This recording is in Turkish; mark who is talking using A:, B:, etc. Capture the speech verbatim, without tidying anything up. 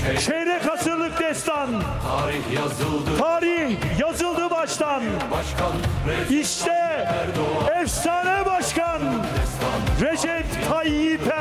A: Çeyrek asırlık destan.
B: Tarih yazıldı.
A: Tarih yazıldı baştan.
B: Başkan
A: İşte efsane başkan Recep Tayyip